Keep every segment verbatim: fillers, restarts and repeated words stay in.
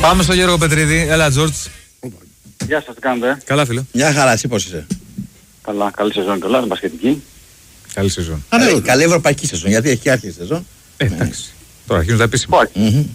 Πάμε στον Γιώργο Πετρίδη. Έλα, Τζόρτζ. Γεια σας, τι κάνετε? Καλά, φίλε. Μια χαρά, εσύ πώς είσαι? Καλά, καλή σεζόν και όλα, την μπασκετική. Καλή σεζόν. Καλή, καλή ευρωπαϊκή σεζόν, γιατί έχει άρχισε σεζόν. Ε, εντάξει. Τώρα αρχίζουν τα επίσημα.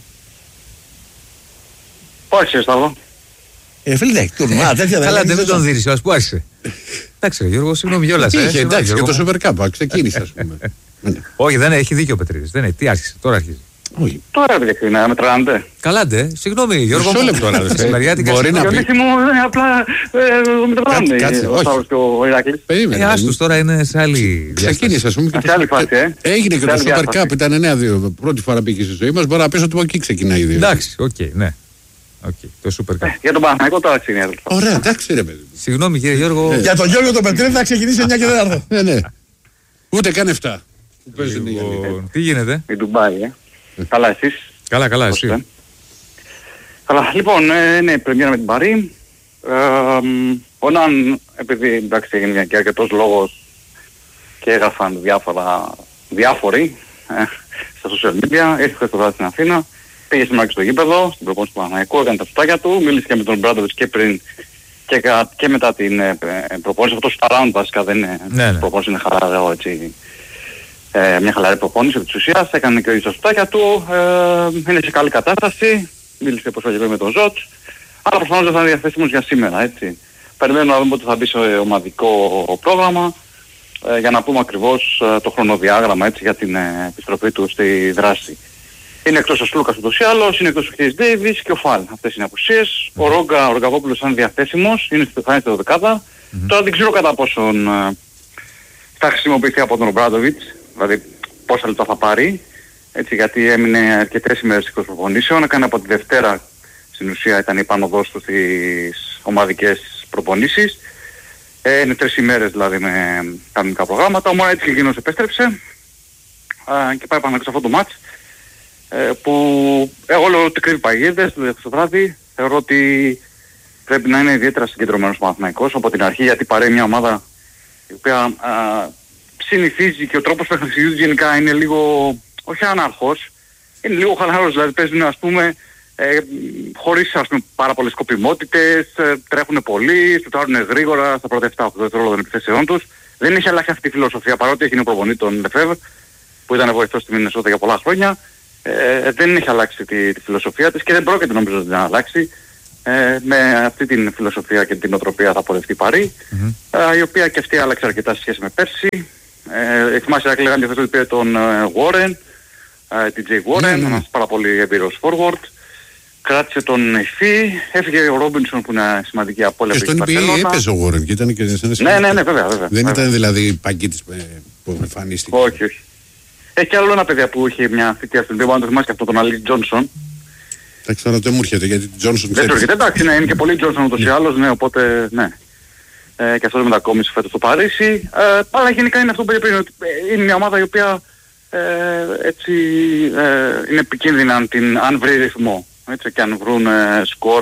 Πού άρχισε, Σταύρο? Ε, φίλε, έχει τουρνουά, τέτοια δεν Καλά, είναι. δεν τον δίνεις, ας πού άρχισε. Εντάξει, Γιώργο, συγγνώμη κιόλας. Είχε, εντάξει, και το Super Cup, ξεκίνησε, ας πούμε. Όχι, δεν έχει δίκιο ο Πετρίδης. Δεν έχει. Τι άρχισε, τώρα αρχίζει. Όχι. Τώρα δεν ξεκινάει, με τρελάνετε. Καλά, ντε. Συγγνώμη, Γιώργο. Μισό λεπτό, ρε, Στη μεριάτικα μπορεί να Ο πει. Νίση μου είναι απλά με τρελάνετε. Ο Σταύρος και ο Ηράκλης. Ε, Περίμενε. άστος, τώρα είναι σε άλλη. Ξεκίνησε, ας πούμε. και Σε άλλη φάση, ε. Έγινε και Σε το άλλη Super διάσταση. Cup, ήταν εννέα δύο. Πρώτη φορά πήγε στη ζωή μας. Μπορεί να πεις ότι από εκεί ξεκινάει η δύο. Εντάξει, οκ, ναι. Οκ, το Super Cup. Για τον Παναθηναϊκό τώρα ξεκινάει. Ωραία, εντάξει, ρε παιδί. Συγγνώμη, κύριε Γιώργο. Για τον Γιώργο τον Πετρίδη θα ξεκινήσει εννιά και τέταρτο. Ναι, ναι. Ούτε καν εφτά. Που παίζουν οι άλλοι. Λοιπόν, τι γίνεται? Η Ντουμπάι, ε. Καλά, εσείς? Καλά, καλά, Πώς εσύ. είστε? Καλά, λοιπόν, ε, ναι, πρεμιέρα με την Παρί. Ε, ο Ναν, επειδή εντάξει έγινε και αρκετός λόγος και έγραφαν διάφορα, διάφοροι ε, στα social media, ήρθε χθες το βράδυ στην Αθήνα, πήγε σήμερα και στο γήπεδο, στην προπόνηση του Παναθηναϊκού, έκανε τα φυτάκια του, μίλησε και με τον Μπράντοβιτς και πριν και, κα, και μετά την ε, προπόνηση. Αυτό στο round βασικά δεν είναι, Ναι, ναι. προπόνηση είναι χαλαρό έτσι. Ε, μια χαλαρή προπόνηση επί της ουσίας, έκανε και τα φυτάκια του, ε, είναι σε καλή κατάσταση. Μίλησε πως έγινε με τον Ζότς, αλλά προφανώς δεν θα είναι διαθέσιμος για σήμερα, έτσι. Περιμένουμε να δούμε πότε θα μπει σε ομαδικό πρόγραμμα, ε, για να πούμε ακριβώς ε, το χρονοδιάγραμμα, έτσι, για την ε, επιστροφή του στη δράση. Είναι εκτός ο Σλούκας ούτως ή άλλως, είναι εκτός ο Χέις Ντέιβις και ο Φάλ. Αυτές είναι οι απουσίες. Ο Ρόγκα, ο Ρογκαβόπουλος θα είναι διαθέσιμος, είναι, θα είναι στη δωδεκάδα. Τώρα δεν ξέρω κατά πόσον ε, θα χρησιμοποιηθεί από τον Ομπράντοβιτς, δηλαδή πόσα λεπτά θα πάρει. Έτσι, γιατί έμεινε αρκετές ημέρες εκτός προπονήσεων, έκανε από τη Δευτέρα στην ουσία ήταν η πανωδός του στις ομαδικές προπονήσεις. Ε, είναι τρεις ημέρες δηλαδή με κανονικά προγράμματα, όμως έτσι και εκείνος επέστρεψε ε, και πάει πάνω σε αυτό το μάτς ε, που εγώ λέω ότι κρύβει παγίδες το βράδυ. Θεωρώ ότι πρέπει να είναι ιδιαίτερα συγκεντρωμένος ο Παναθηναϊκός από την αρχή, γιατί παρέχει μια ομάδα η οποία ε, συνηθίζει και ο τρόπος παιχνιδιού γενικά είναι λίγο, όχι ανάρχος, είναι λίγο χαλαρός, δηλαδή παίζουν ας πούμε ε, χωρίς ας πούμε πάρα πολλές σκοπιμότητες, ε, τρέχουν πολύ, σουτάρουν γρήγορα στα πρώτα επτά οκτώ δευτερόλεπτα των επιθέσεών τους. Δεν έχει αλλάξει αυτή τη φιλοσοφία, παρότι έχει είναι προπονητή τον Λεφεύρ, που ήταν βοηθός στη Μινεσότα για πολλά χρόνια. Ε, δεν έχει αλλάξει τη, τη φιλοσοφία της και δεν πρόκειται νομίζω να αλλάξει. Ε, με αυτή την φιλοσοφία και την οτροπία θα πορευτεί η Παρί, mm-hmm. ε, η οποία και αυτή άλλαξε αρκετά σε σχέση με πέρσι. Ε, θυμάσαι να λέγανε ότι πήρε τον Warren, ε, την Jay Warren, mm-hmm. ένας πάρα πολύ εμπειρός forward. Κράτησε τον Εφή, έφυγε ο Ρόμπινσον που είναι σημαντική απώλεια. Και στον Ι Πι Έι έπαιζε ο Warren και ήταν και σε ένα ναι, ναι, ναι, βέβαια, βέβαια. Δεν βέβαια. ήταν δηλαδή παγκίτης που εμφανίστηκε. Όχι, όχι. Έχει και άλλο ένα παιδί που είχε μια θητεία στην Πίμπα, αν το θυμάσαι και αυτό τον Αλίκ Τζόνσον. Εντάξει, τώρα δεν μου έρχεται γιατί Τζόνσον δεν ξέρει. Εντάξει, ναι, είναι και πολύ Τζόνσον ούτως ή άλλως, ναι, οπότε ναι. Ε, και αυτός μετακόμισε φέτος στο Παρίσι. Ε, αλλά γενικά είναι αυτό που είπα πριν, ότι είναι μια ομάδα η οποία ε, έτσι ε, είναι επικίνδυνα αν, την, αν βρει ρυθμό. Έτσι, και αν βρουν ε, σκορ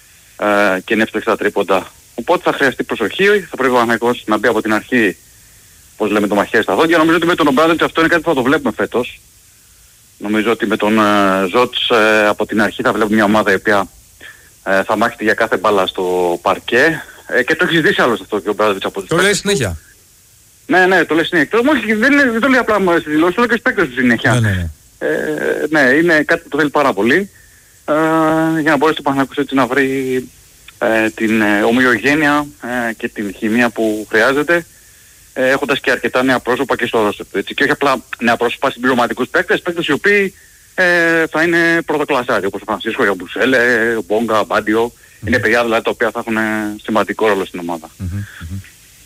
ε, και είναι εύστοχα τρίποντα. Οπότε θα χρειαστεί προσοχή, θα πρέπει ο Παναθηναϊκός να μπει από την αρχή, πώς λέμε, το μαχαίρι στα δόντια. Νομίζω ότι με τον Ομπράντοβιτς αυτό είναι κάτι που θα το βλέπουμε φέτος. Νομίζω ότι με τον ε, Ζότς ε, από την αρχή θα βλέπουμε μια ομάδα η οποία ε, θα μάχεται για κάθε μπάλα στο παρκέ. Ε, και το έχεις δει άλλος αυτό και ο Ομπράντοβιτς από τις το λέει συνέχεια. Ναι, ναι, το λέει συνέχεια. Όμως δεν, είναι, δεν το λέει απλά στις δηλώσεις, το λέει και στους παίκτες του συνέχεια. Ναι, ναι, ναι. Ε, ναι, είναι κάτι που το θέλει πάρα πολύ. Ε, για να μπορέσει ο Παναθηναϊκός έτσι να βρει ε, την ε, ομοιογένεια ε, και την χημεία που χρειάζεται, ε, έχοντας και αρκετά νέα πρόσωπα και στο ρόστερ του. Και όχι απλά νέα πρόσωπα συμπληρωματικούς παίκτες, παίκτες οι οποίοι ε, θα είναι πρωτοκλασσάροι, όπως ο Φρανσίσκο, ο Μπουσέλε, ο Μπόγκα, ο Μπάντιο. Mm-hmm. Είναι παιδιά δηλαδή τα οποία θα έχουν σημαντικό ρόλο στην ομάδα. Mm-hmm. Mm-hmm.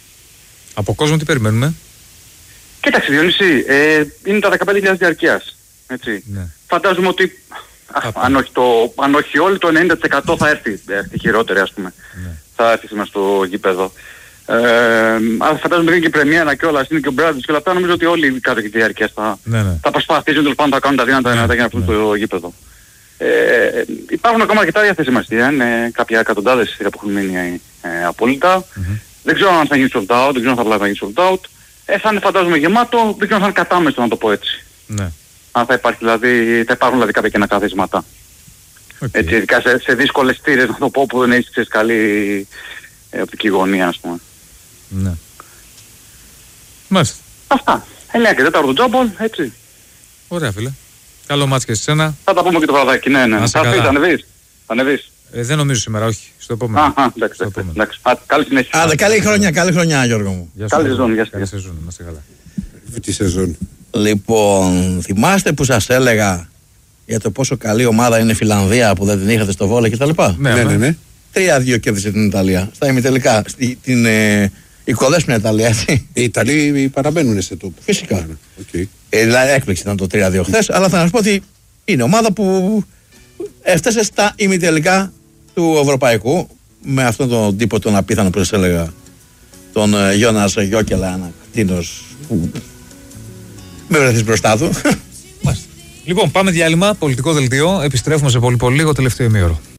Από κόσμο τι περιμένουμε? Κοίταξε Διονύση, ε, είναι τα δεκαπέντε χιλιάδες διαρκείας. Έτσι. Ναι. Φαντάζομαι ότι α, αν, όχι το, αν όχι όλοι το ενενήντα τοις εκατό θα έρθει, έρθει χειρότερη ας πούμε. Ναι. Θα έρθει σήμερα στο γήπεδο. Ε, αλλά φαντάζομαι ότι είναι και η πρεμιέρα και όλα, είναι και ο Μπράδης και όλα αυτά, νομίζω ότι όλοι οι κάτω και διαρκείας θα, ναι, ναι. θα προσπαθήσουν τέλος πάντων να κάνουν τα δυνατά ναι, για να έρθουν ναι. στο γήπεδο. Ε, υπάρχουν ακόμα αρκετά διαθέσιμα αστεία, είναι κάποια εκατοντάδες εισιτήρια που έχουν μείνει ε, απόλυτα. Mm-hmm. Δεν ξέρω αν θα γίνει sold out, δεν ξέρω αν θα βλάβει να γίνει sold out. Ε, θα είναι φαντάζομαι γεμάτο, δεν ξέρω αν θα είναι κατάμεστο να το πω έτσι. Ναι. Αν θα υπάρχει δηλαδή, θα υπάρχουν δηλαδή κάποια κενά καθίσματα. Okay. Έτσι, ειδικά σε, σε δύσκολες τήρες, να το πω, που δεν έχεις καλή ε, οπτική γωνία, ας πούμε. Ναι. Μάλιστα. Αυτά. εννιά και τέταρτο τζόμπολ, έτσι. Ωραία, φίλε. Καλό μάτς και σε σένα. Θα τα πούμε και το βραδάκι, ναι, ναι. Θα πεις, θα ανεβείς. Θα ανεβείς. Ε, δεν νομίζω σήμερα, όχι. Στο επόμενο. Α, α, εντάξει, Στο εντάξει, επόμενο. εντάξει. Α, καλή συνέχεια. Άντε, καλή χρονιά, καλή χρονιά, Γιώργο μου. Γεια σου, Καλή Γιώργο. σεζόν, γεια σου. Καλή σεζόν, να είστε καλά. Τη σεζόν. Λοιπόν, θυμάστε που σας έλεγα για το πόσο καλή ομάδα είναι η Φιλανδία που δεν την είχατε στο βόλεϊ κτλ. Ναι, Ναι, ναι, ναι. τρία δύο κέρδισε την Ιταλία. Στα ημιτελικά. Στη, την ε, οικοδέσποινη Ιταλία, έτσι. Οι Ιταλοί παραμένουν σε τόπο. Φυσικά. Ναι, okay. Ε, δηλαδή έκπληξη ήταν το τρία δύο χθες, αλλά θα σας πω ότι είναι ομάδα που έφτασε στα ημιτελικά του Ευρωπαϊκού με αυτόν τον τύπο τον απίθανο που σας έλεγα, τον ε, Γιώνας Γιώκελα, ένα κτίνος που με βρεθείς μπροστά του. Λοιπόν, πάμε διάλειμμα, πολιτικό δελτίο. Επιστρέφουμε σε πολύ πολύ λίγο τελευταίο ημίωρο.